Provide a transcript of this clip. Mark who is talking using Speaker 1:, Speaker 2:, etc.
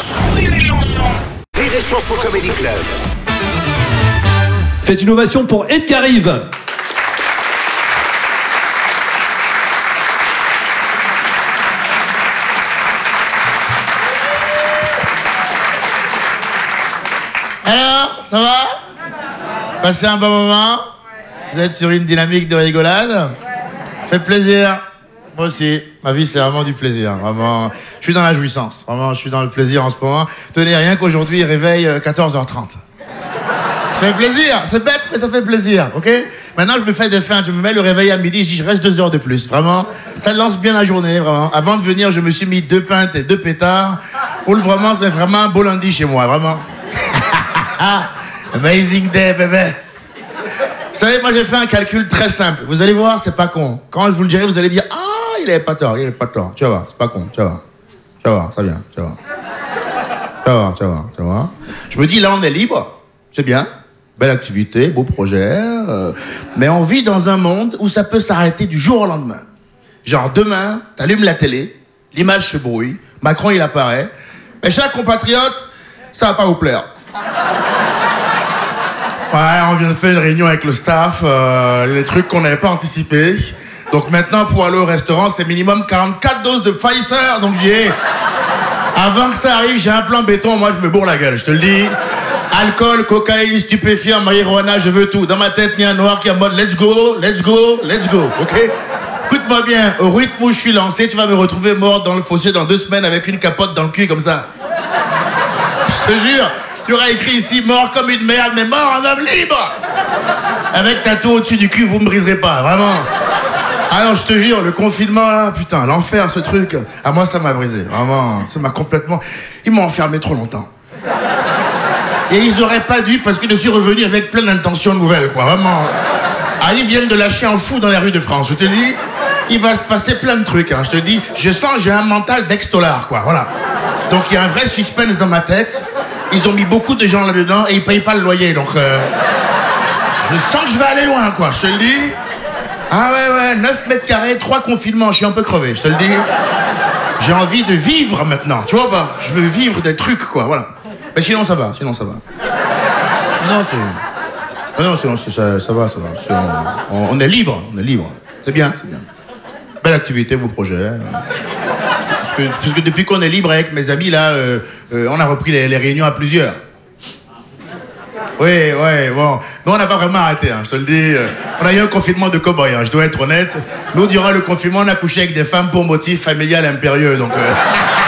Speaker 1: Rire et Chanson Comedy Club.
Speaker 2: Faites une ovation pour Ed qui arrive.
Speaker 3: Alors, ça va? Passez un bon moment? Vous êtes sur une dynamique de rigolade? Fait plaisir. Moi aussi, ma vie c'est vraiment du plaisir, vraiment. Je suis dans la jouissance, vraiment, je suis dans le plaisir en ce moment. Tenez, rien qu'aujourd'hui, réveil 14h30. Ça fait plaisir, c'est bête, mais ça fait plaisir, ok? Maintenant, je me fais des feintes, je me mets le réveil à midi, je dis, je reste 2 heures de plus, vraiment. Ça lance bien la journée, vraiment. Avant de venir, je me suis mis 2 pintes et 2 pétards. Vraiment, c'est vraiment un beau lundi chez moi, vraiment. Amazing day, bébé. Vous savez, moi j'ai fait un calcul très simple. Vous allez voir, c'est pas con. Quand je vous le dirai, vous allez dire, ah, il avait pas tort, il avait pas tort. Tu vas voir, c'est pas con, tu vas voir. Tu vas voir, ça vient, tu vas voir. Tu vas voir, tu vas voir, tu vas voir. Je me dis, là, on est libre. C'est bien. Belle activité, beau projet. Mais on vit dans un monde où ça peut s'arrêter du jour au lendemain. Genre, demain, t'allumes la télé, l'image se brouille, Macron, il apparaît. Mes chers compatriotes, ça va pas vous plaire. Ouais, on vient de faire une réunion avec le staff, des trucs qu'on n'avait pas anticipés. Donc maintenant, pour aller au restaurant, c'est minimum 44 doses de Pfizer, donc j'y ai. Avant que ça arrive, j'ai un plan béton, moi je me bourre la gueule, je te le dis. Alcool, cocaïne, stupéfiants, marijuana, je veux tout. Dans ma tête, il y a un noir qui est en mode let's go, let's go, let's go, ok? Écoute-moi bien, au rythme où je suis lancé, tu vas me retrouver mort dans le fossé dans 2 semaines avec une capote dans le cul comme ça. Je te jure. Il y aura écrit ici, mort comme une merde, mais mort en homme libre. Avec tatou au-dessus du cul, vous me briserez pas, vraiment. Ah non, je te jure, le confinement, là, putain, l'enfer, ce truc. Ah, moi, ça m'a brisé, vraiment. Ça m'a complètement... Ils m'ont enfermé trop longtemps. Et ils auraient pas dû, parce que je suis revenu avec plein d'intentions nouvelles, quoi, vraiment. Ah, ils viennent de lâcher un fou dans les rues de France, je te dis. Il va se passer plein de trucs, hein, je te dis. Je sens, j'ai un mental d'ex-dollar, quoi, voilà. Donc, il y a un vrai suspense dans ma tête. Ils ont mis beaucoup de gens là-dedans et ils payent pas le loyer, donc je sens que je vais aller loin, quoi, je te le dis. Ah ouais, 9 mètres carrés, 3 confinements, je suis un peu crevé, je te le dis. J'ai envie de vivre maintenant, tu vois pas? Je veux vivre des trucs, quoi, voilà. Mais sinon, ça va, sinon, ça va. Non, c'est... Non, sinon, ça va. On est libre, C'est bien. Belle activité, beau projet. Parce que depuis qu'on est libre avec mes amis, là, on a repris les réunions à plusieurs. Oui, bon. Nous, on n'a pas vraiment arrêté, hein, je te le dis. On a eu un confinement de cow-boy, hein, je dois être honnête. Nous, durant le confinement, on a couché avec des femmes pour motif familial impérieux, donc...